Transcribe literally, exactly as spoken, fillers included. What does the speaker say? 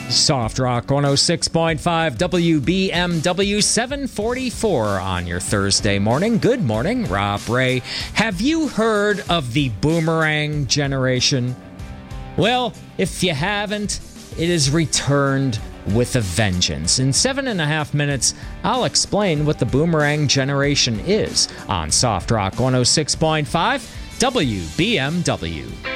Soft Rock one oh six point five W B M W seven forty-four on your Thursday morning. Good morning, Rob Ray. Have you heard of the boomerang generation? Well, if you haven't, it is returned with a vengeance. In seven and a half minutes, I'll explain what the boomerang generation is on Soft Rock one oh six point five W B M W.